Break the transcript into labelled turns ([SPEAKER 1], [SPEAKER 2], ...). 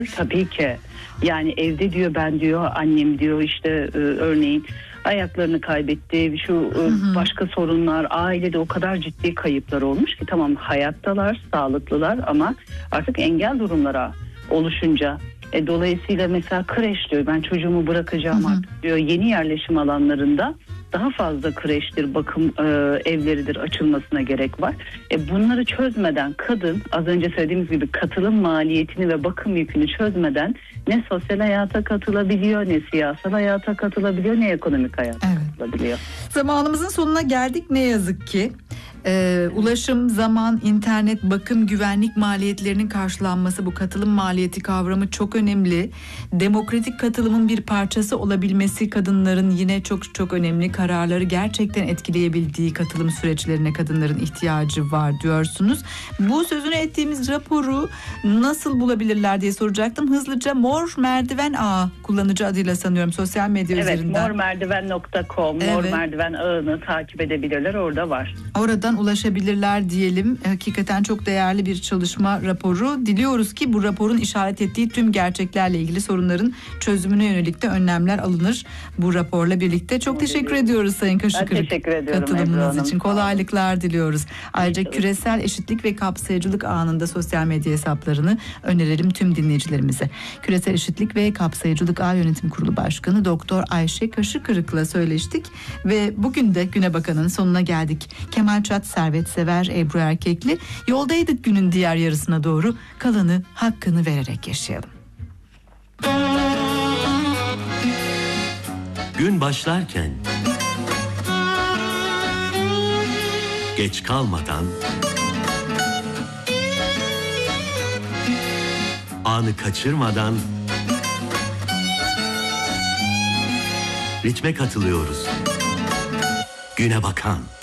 [SPEAKER 1] Tabii ki. Yani evde diyor, ben diyor, annem diyor işte örneğin ayaklarını kaybetti, şu başka sorunlar, ailede o kadar ciddi kayıplar olmuş ki tamam hayattalar, sağlıklılar ama artık engel durumlara oluşunca dolayısıyla mesela kreş diyor, ben çocuğumu bırakacağım artık diyor, yeni yerleşim alanlarında daha fazla kreştir, bakım evleridir açılmasına gerek var. Bunları çözmeden kadın, az önce söylediğimiz gibi katılım maliyetini ve bakım yükünü çözmeden ne sosyal hayata katılabiliyor, ne siyasal hayata katılabiliyor, ne ekonomik hayata katılabiliyor.
[SPEAKER 2] Zamanımızın sonuna geldik ne yazık ki. Ulaşım, zaman, internet, bakım, güvenlik maliyetlerinin karşılanması, bu katılım maliyeti kavramı çok önemli. Demokratik katılımın bir parçası olabilmesi, kadınların yine çok çok önemli, kararları gerçekten etkileyebildiği katılım süreçlerine kadınların ihtiyacı var diyorsunuz. Bu sözünü ettiğimiz raporu nasıl bulabilirler diye soracaktım. Hızlıca Mor Merdiven Ağı kullanıcı adıyla sanıyorum sosyal medya üzerinden.
[SPEAKER 1] mormerdiven.com, Mor Merdiven Ağı'nı takip edebilirler, orada var.
[SPEAKER 2] Oradan ulaşabilirler diyelim. Hakikaten çok değerli bir çalışma raporu. Diliyoruz ki bu raporun işaret ettiği tüm gerçeklerle ilgili sorunların çözümüne yönelik de önlemler alınır bu raporla birlikte. Çok teşekkür ediyoruz Sayın Kaşıkırık.
[SPEAKER 1] Ben teşekkür ediyorum
[SPEAKER 2] katılımınız için. Kolaylıklar diliyoruz. Ayrıca Küresel Eşitlik ve Kapsayıcılık Ağı'nın da sosyal medya hesaplarını önerelim tüm dinleyicilerimize. Küresel Eşitlik ve Kapsayıcılık Ağı Yönetim Kurulu Başkanı Doktor Ayşe Kaşıkırık'la söyleştik ve bugün de Güne Bakan'ın sonuna geldik. Kemal Çat, Servet Sever, Ebru Erkekli. Yoldaydık günün diğer yarısına doğru. Kalanı hakkını vererek yaşayalım.
[SPEAKER 3] Gün başlarken geç kalmadan anı kaçırmadan ritme katılıyoruz. Güne Bakan.